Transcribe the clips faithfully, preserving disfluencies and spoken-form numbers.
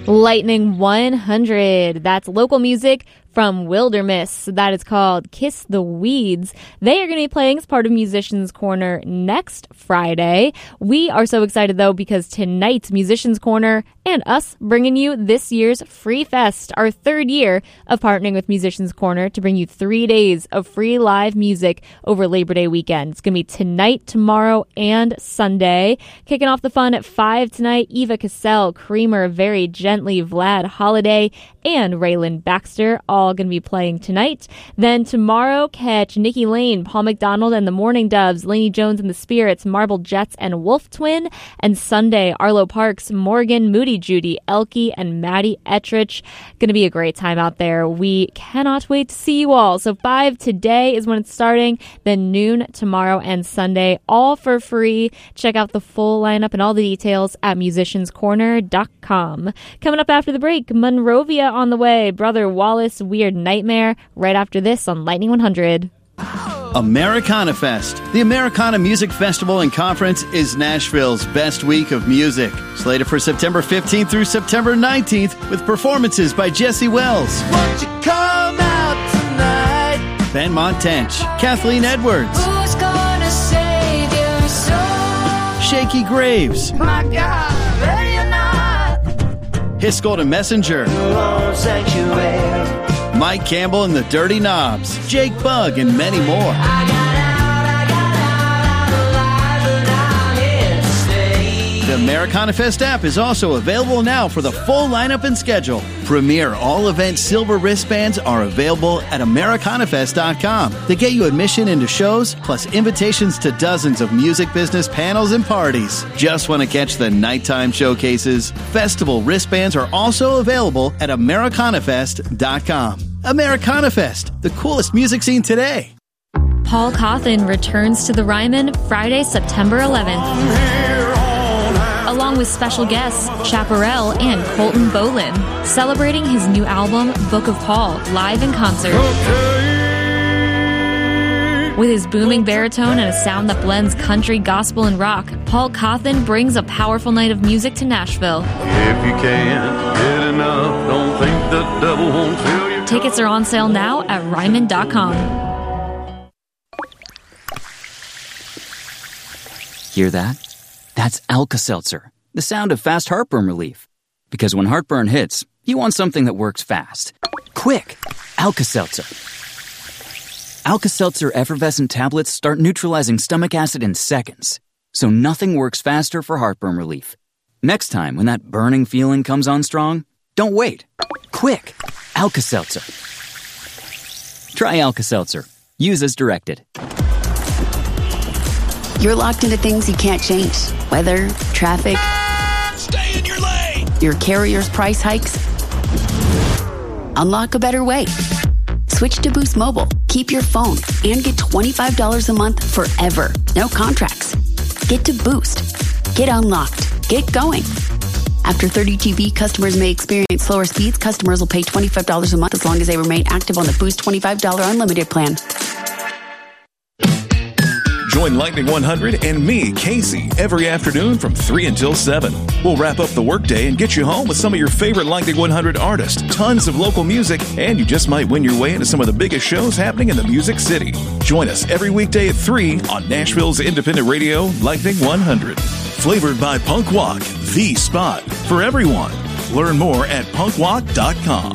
Lightning one hundred. That's local music from Wildermiss. That is called Kiss the Weeds. They are going to be playing as part of Musicians Corner next Friday. We are so excited, though, because tonight's Musicians Corner and us bringing you this year's Free Fest, our third year of partnering with Musicians Corner to bring you three days of free live music over Labor Day weekend. It's going to be tonight, tomorrow, and Sunday. Kicking off the fun at five tonight, Eva Cassell, Creamer, Very Gently, Vlad Holiday, and Raylan Baxter, all going to be playing tonight. Then tomorrow, catch Nikki Lane, Paul McDonald and the Morning Doves, Lainey Jones and the Spirits, Marble Jets and Wolf Twin. And Sunday, Arlo Parks, Morgan, Moody Judy, Elke, and Maddie Ettrich. Going to be a great time out there. We cannot wait to see you all. So five today is when it's starting, then noon tomorrow and Sunday, all for free. Check out the full lineup and all the details at musicians corner dot com. Coming up after the break, Monrovia on the way, Brother Wallace, Weird Nightmare, right after this on Lightning one hundred. Americana Fest. The Americana Music Festival and Conference is Nashville's best week of music. Slated for September fifteenth through September nineteenth with performances by Jesse Wells, Won't you come out tonight? Ben Montench, Kathleen Edwards, Who's gonna save your soul? Shaky Graves, My God, ready or not? Hiskold and Messenger, Lord sanctuary. Mike Campbell and the Dirty Knobs, Jake Bugg, and many more. I got out, I got out, out alive, and I'm here to stay. The Americana Fest app is also available now for the full lineup and schedule. Premier all-event silver wristbands are available at americana fest dot com. They get you admission into shows, plus invitations to dozens of music business panels and parties. Just want to catch the nighttime showcases? Festival wristbands are also available at americana fest dot com. Americana Fest, the coolest music scene today. Paul Cawthon returns to the Ryman Friday, September eleventh. Along with special guests Chaparral and Colton Bolin, celebrating his new album, Book of Paul, live in concert. With his booming baritone and a sound that blends country, gospel, and rock, Paul Cawthon brings a powerful night of music to Nashville. If you can't get enough, don't think the devil won't fill you. Tickets are on sale now at ryman dot com. Hear that? That's Alka-Seltzer, the sound of fast heartburn relief. Because when heartburn hits, you want something that works fast. Quick! Alka-Seltzer. Alka-Seltzer effervescent tablets start neutralizing stomach acid in seconds, so nothing works faster for heartburn relief. Next time when that burning feeling comes on strong, don't wait. Quick! Alka-Seltzer. Try Alka-Seltzer. Use as directed. You're locked into things you can't change. Weather, traffic. Stay in your lane! Your carrier's price hikes. Unlock a better way. Switch to Boost Mobile. Keep your phone and get twenty-five dollars a month forever. No contracts. Get to Boost. Get unlocked. Get going. After thirty G B, customers may experience slower speeds. Customers will pay twenty-five dollars a month as long as they remain active on the Boost twenty-five dollars unlimited plan. Join Lightning one hundred and me, Casey, every afternoon from three until seven. We'll wrap up the workday and get you home with some of your favorite Lightning one hundred artists, tons of local music, and you just might win your way into some of the biggest shows happening in the Music City. Join us every weekday at three on Nashville's independent radio, Lightning one hundred. Flavored by Punk Walk, the spot for everyone. Learn more at punk walk dot com.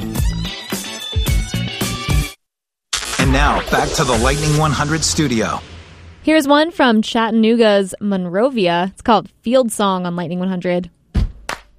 And now, back to the Lightning one hundred studio. Here's one from Chattanooga's Monrovia. It's called Field Song on Lightning one hundred.